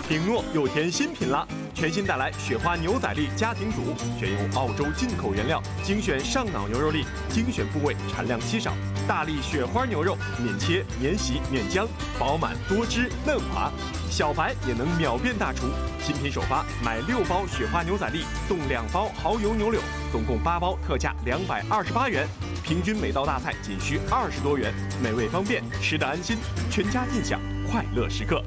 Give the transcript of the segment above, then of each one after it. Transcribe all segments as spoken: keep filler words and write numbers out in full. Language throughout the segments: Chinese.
顶诺又添新品啦！全新带来雪花牛仔粒家庭组，选用澳洲进口原料，精选上脑牛肉粒，精选部位，产量稀少。大粒雪花牛肉，免切、免洗、免浆，饱满多汁嫩滑，小白也能秒变大厨。新品首发，买六包雪花牛仔粒送两包蚝油牛柳，总共八包，特价两百二十八元。平均每道大菜仅需二十多元，美味方便，吃得安心，全家尽享快乐时刻。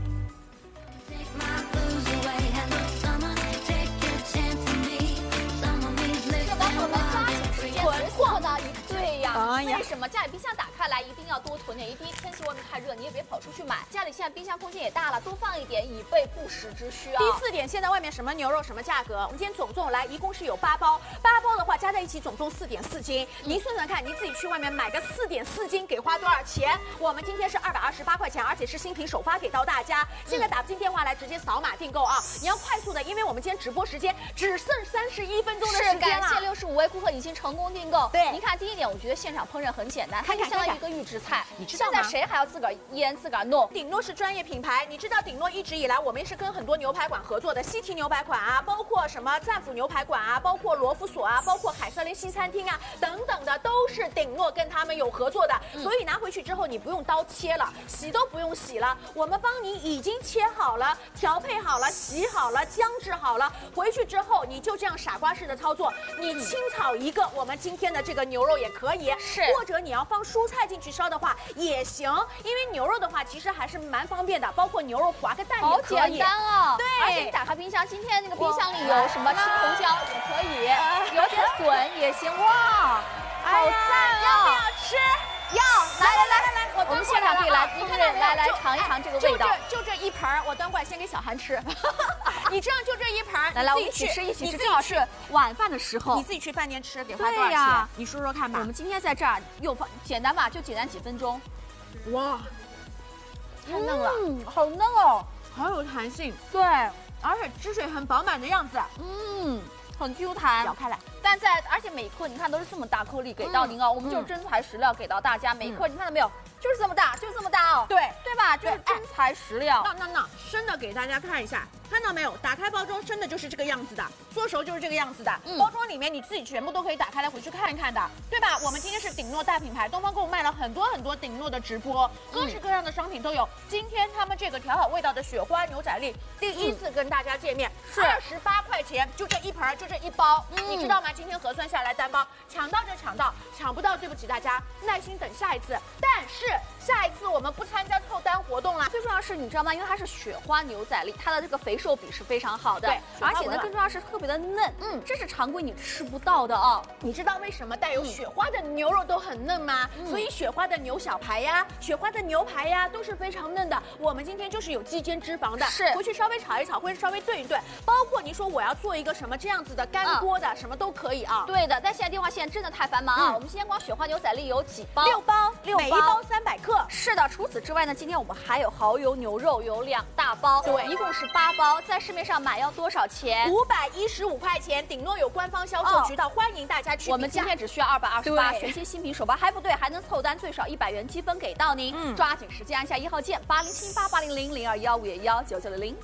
为什么家里冰箱打开来一定要多囤点？一滴天气外面太热，你也别跑出去买。家里现在冰箱空间也大了，多放一点，以备不时之需啊。 第四点，现在外面什么牛肉什么价格？我们今天总共来一共是有八包，八包的话加在一起总共四点四斤。您算算看，您自己去外面买个四点四斤，给花多少钱？我们今天是二百二十八块钱，而且是新品首发给到大家。现在打不进电话来，直接扫码订购啊！你要快速的，因为我们今天直播时间只剩三十一分钟的时间了。 感谢六十五位顾客已经成功订购。 对， 您看第一点，我觉得现场烹饪很简单。 看看相当于一个预制菜， 你知道吗？ 现在谁还要自个儿腌自个儿弄？ 顶诺是专业品牌，你知道顶诺一直以来我们也是跟很多牛排馆合作的，西提牛排馆啊，包括什么赞府牛排馆啊，包括罗浮索啊，包括海瑟琳西餐厅啊等等的，都是顶诺跟他们有合作的。嗯、所以拿回去之后，你不用刀切了，洗都不用洗了，我们帮你已经切好了，调配好了，洗好了，姜制好了，回去之后你就这样傻瓜式的操作，你清炒一个我们今天的这个牛肉也可以， 是， 或者你要放蔬菜进去烧的话也行，因为牛肉的话其实还是蛮方便的，包括牛肉滑个蛋也可以。 好简单哦。 对， 而且你打开冰箱，今天那个冰箱里有什么青红椒也可以，有点笋也行，哇，好赞哦！ 要不要吃？ 要，来来来来来， 我我们现场可以来烹饪，来来就尝一尝这个味道。 就这就这一盆儿，我端过来先给小韩吃。你这样就这一盆儿， 来来，我们一起吃一起吃，正好是晚饭的时候。 你自己去饭店吃，得花多少钱？你说说看吧。 我们今天在这儿又放简单吧，就简单几分钟。 哇， 太嫩了， 嗯，好嫩哦，好有弹性。 对， 而且汁水很饱满的样子。 嗯。 很 Q 弹， 咬开来， 但在而且每一颗你看都是这么大颗粒给到您哦，嗯、我们就是真材实料给到大家，每一颗你看到没有，就是这么大，就是这么大哦， 对对吧？就是真材实料。 那那那生的给大家看一下，看到没有？打开包装生的就是这个样子的，做熟就是这个样子的。嗯、包装里面你自己全部都可以打开来回去看一看的，对吧？我们今天是顶诺大品牌，东方购物卖了很多很多顶诺的直播，各式各样的商品都有。今天他们这个调好味道的雪花牛仔粒，第一次跟大家见面，是二十八块钱，就这一盆，就这一包。 你知道吗？今天核算下来单包抢到就抢到，抢不到对不起大家，耐心等下一次。但是下一次我们不参加凑单活动了。 最重要是，你知道吗？因为它是雪花牛仔粒，它的这个肥瘦比是非常好的， 对， 而且呢，更重要是特别的嫩，嗯，这是常规你吃不到的哦。 你知道为什么带有雪花的牛肉都很嫩吗？嗯、所以雪花的牛小排呀，雪花的牛排呀都是非常嫩的。我们今天就是有肌间脂肪的， 是回去稍微炒一炒，或者稍微炖一炖。包括你说我要做一个什么这样子的干锅的，嗯、什么都可以啊。 对的，但现在电话线真的太繁忙啊。嗯、我们今天光雪花牛仔粒有几包？ 六包， 六包， 每一包三百克。 是的，除此之外呢，今天我们还有蚝油牛肉有两大包， 对， 一共是八包，在市面上买要多少钱？ 五百一十五块钱，顶诺有官方销售渠道，哦、欢迎大家去。 我们今天只需要二百二十八，全新新品首发还不对，还能凑单，最少一百元积分给到您。嗯，抓紧时间按下一号键，八零七八八零零零二幺五幺九九零零。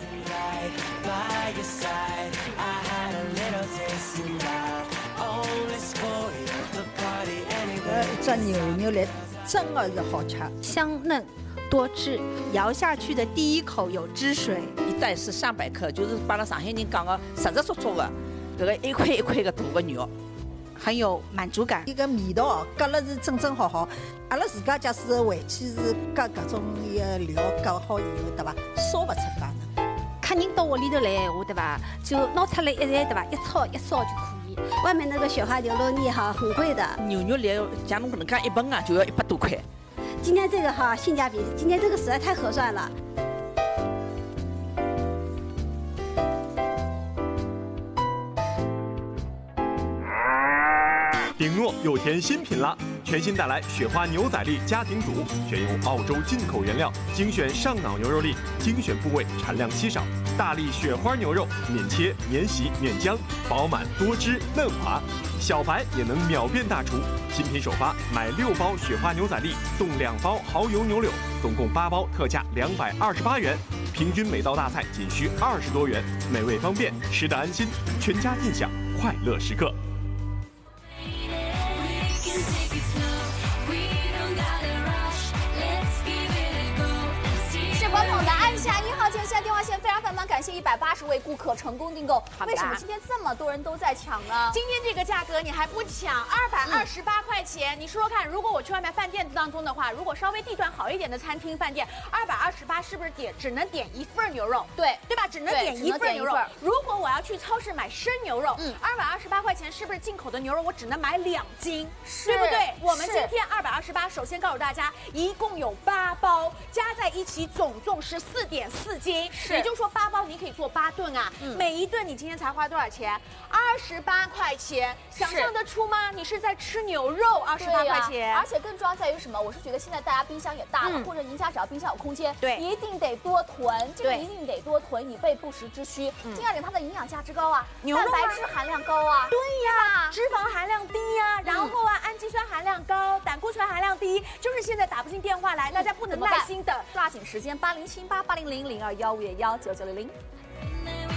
呃，这牛肉粒真的是好吃， 香嫩多汁，咬下去的第一口有汁水。 一袋是三百克，就是把那上海人讲的实实足足的，这个一块一块的大的肉， 很有满足感。 一个味道哦，夹了是正正好好。阿拉自家假使回去是夹各种一个料夹好以后，对吧？烧不出来呢。 客人到屋里头来闲话，对吧？就拿出来一来，对吧？一炒一烧就可以。 外面那个雪花牛肉粒哈很贵的， 牛肉粒像侬搿能介一盆啊，就要一百多块。 今天这个哈性价比，今天这个实在太合算了。 顶诺又添新品啦！全新带来雪花牛仔粒家庭组，选用澳洲进口原料，精选上脑牛肉粒，精选部位，产量稀少。大粒雪花牛肉，免切、免洗、免浆，饱满多汁嫩滑，小白也能秒变大厨。新品首发，买六包雪花牛仔粒送两包蚝油牛柳，总共八包，特价两百二十八元。 平均每道大菜仅需二十多元，美味方便，吃得安心，全家尽享快乐时刻。 是滚猛的按下一号键，现在电话线非常繁忙，感谢一百八十位顾客成功订购。为什么今天这么多人都在抢呢？ 今天这个价格你还不抢，二百二十八块钱，你说说看，如果我去外面饭店当中的话，如果稍微地段好一点的餐厅饭店，二百二十八是不是点只能点一份牛肉？ 对， 对吧？只能点一份牛肉。如果我要去超市买生牛肉，嗯，二百二十八块钱是不是进口的牛肉我只能买两斤？对不对？我们今天二百二十八，首先告诉大家，一共有八包，加在一起总重是四点四斤，也就是说八包你可以做八顿啊。嗯、每一顿你今天才花多少钱？二十八块钱，想象得出吗？你是在吃牛肉，二十八块钱、 啊。而且更重要在于什么？我是觉得现在大家冰箱也大了，嗯、或者您家只要冰箱有空间， 对， 一定得多囤，这个一定得多囤，以备不时之需。嗯、第二点，它的营养价值高啊， 牛肉、啊、 蛋白质含量高啊， 对呀，脂肪含量低呀、啊，然后啊，氨基酸含量高，胆固醇含量低，就是现在打不进电话来，嗯、大家不能耐心等， 抓紧时间，八零七八八零零零二幺五幺九九零零。